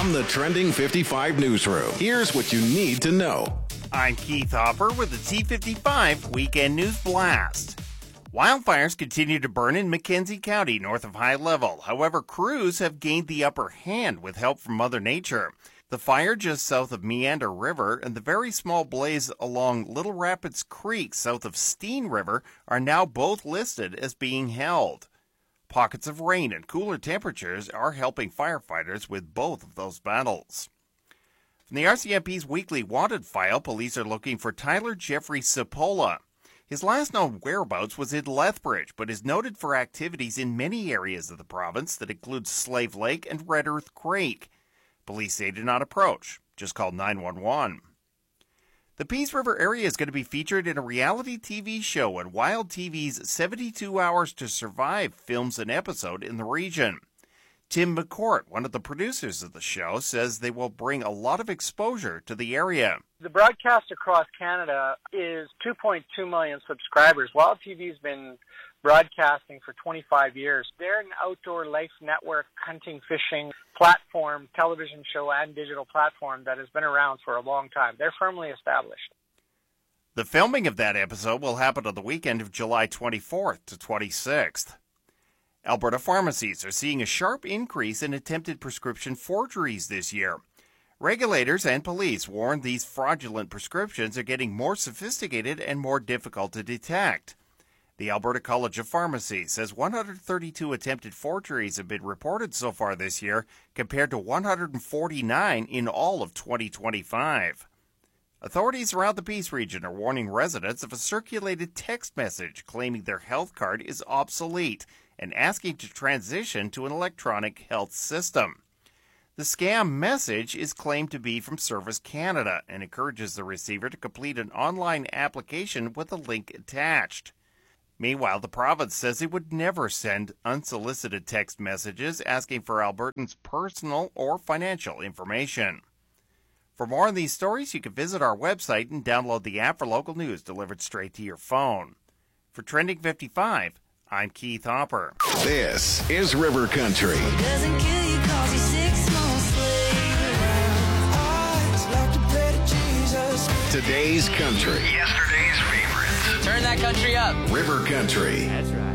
From the Trending 55 newsroom, here's what you need to know. I'm Keith Hopper with the T55 Weekend News Blast. Wildfires continue to burn in McKenzie County north of High Level. However, crews have gained the upper hand with help from Mother Nature. The fire just south of Meander River and the very small blaze along Little Rapids Creek south of Steen River are now both listed as being held. Pockets of rain and cooler temperatures are helping firefighters with both of those battles. From the RCMP's weekly wanted file, police are looking for Tyler Jeffrey Cipolla. His last known whereabouts was in Lethbridge, but is noted for activities in many areas of the province that include Slave Lake and Red Earth Creek. Police say do not approach. Just call 911. The Peace River area is going to be featured in a reality TV show when Wild TV's 72 Hours to Survive films an episode in the region. Tim McCourt, one of the producers of the show, says they will bring a lot of exposure to the area. The broadcast across Canada is 2.2 million subscribers. Wild TV's been broadcasting for 25 years. They're an outdoor life network, hunting, fishing platform, television show, and digital platform that has been around for a long time. They're firmly established. The filming of that episode will happen on the weekend of July 24th to 26th. Alberta pharmacies are seeing a sharp increase in attempted prescription forgeries this year. Regulators and police warn these fraudulent prescriptions are getting more sophisticated and more difficult to detect. The Alberta College of Pharmacy says 132 attempted forgeries have been reported so far this year, compared to 149 in all of 2025. Authorities around the Peace region are warning residents of a circulated text message claiming their health card is obsolete and asking to transition to an electronic health system. The scam message is claimed to be from Service Canada and encourages the receiver to complete an online application with a link attached. Meanwhile, the province says it would never send unsolicited text messages asking for Albertans' personal or financial information. For more on these stories, you can visit our website and download the app for local news delivered straight to your phone. For Trending 55, I'm Keith Hopper. This is River Country. Today's country. Yesterday's favorites. Turn that country up. River Country. That's right.